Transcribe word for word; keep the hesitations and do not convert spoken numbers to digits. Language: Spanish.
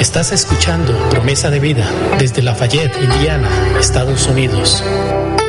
Estás escuchando Promesa de Vida desde Lafayette, Indiana, Estados Unidos.